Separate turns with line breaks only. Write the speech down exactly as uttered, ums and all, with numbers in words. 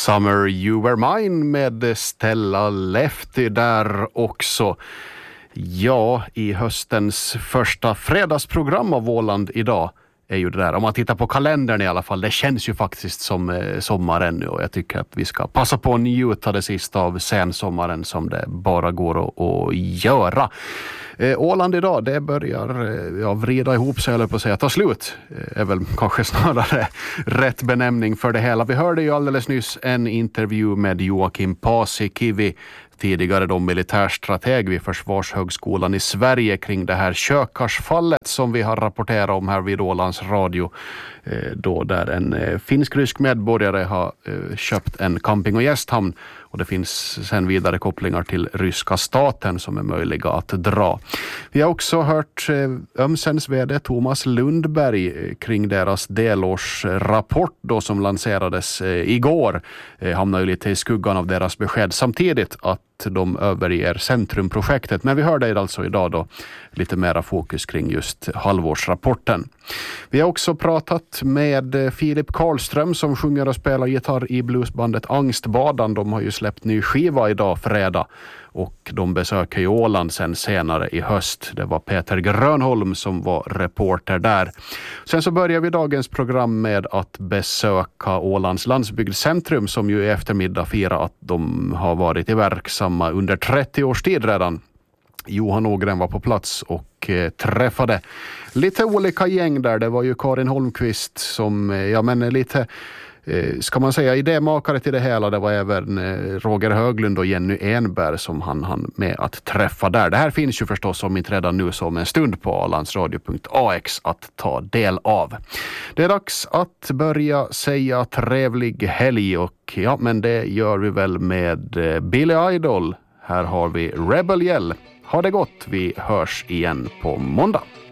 Summer You Were Mine med Stella Lefty där också. Ja, i höstens första fredagsprogram av Åland idag är ju det där. Om man tittar på kalendern i alla fall, det känns ju faktiskt som eh, sommaren nu, och jag tycker att vi ska passa på att njuta det sista av sensommaren som det bara går att, att göra. Eh, Åland idag, det börjar eh, ja, vrida ihop sig, eller på att säga ta slut. Eh, är väl kanske snarare rätt benämning för det hela. Vi hörde ju alldeles nyss en intervju med Joakim Paasikivi, tidigare då militärstrateg vid Försvarshögskolan i Sverige, kring det här Kökarsfallet som vi har rapporterat om här vid Ålands radio, eh, då där en eh, finsk-rysk medborgare har eh, köpt en camping- och gästhamn, och det finns sen vidare kopplingar till ryska staten som är möjliga att dra. Vi har också hört eh, Ömsens vd Thomas Lundberg eh, kring deras delårsrapport då som lanserades eh, igår. Eh, hamnar ju lite i skuggan av deras besked samtidigt att de överger Centrumprojektet. Men vi hörde alltså idag då lite mera fokus kring just halvårsrapporten. Vi har också pratat med Filip Karlström som sjunger och spelar gitarr i bluesbandet Angstbadan. De har ju släppt ny skiva idag fredag, och de besöker ju Åland sen senare i höst. Det var Peter Grönholm som var reporter där. Sen så börjar vi dagens program med att besöka Ålands landsbygdscentrum, som ju i eftermiddag firar att de har varit i verksamma under trettio års tid redan. Johan Ågren var på plats och eh, träffade lite olika gäng där. Det var ju Karin Holmqvist som, eh, ja men lite, eh, ska man säga, idémakare till det hela. Det var även eh, Roger Höglund och Jenny Enberg som han han med att träffa där. Det här finns ju förstås om inte redan nu som en stund på alandsradio punkt a x att ta del av. Det är dags att börja säga trevlig helg, och ja, men det gör vi väl med eh, Billy Idol. Här har vi Rebel Yell. Ha det gott, vi hörs igen på måndag.